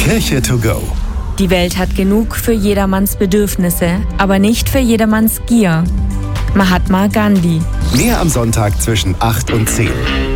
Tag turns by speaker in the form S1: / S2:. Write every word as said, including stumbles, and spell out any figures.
S1: Kirche to go.
S2: Die Welt hat genug für jedermanns Bedürfnisse, aber nicht für jedermanns Gier. Mahatma Gandhi.
S1: Mehr am Sonntag zwischen acht und zehn.